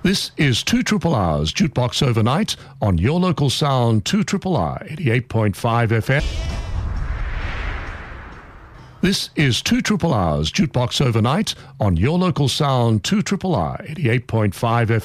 This is 2 Triple R's Jukebox Overnight on your local sound 2 Triple R 88.5 FM. This is 2 Triple R's Jukebox Overnight on your local sound 2 Triple R 88.5 FM.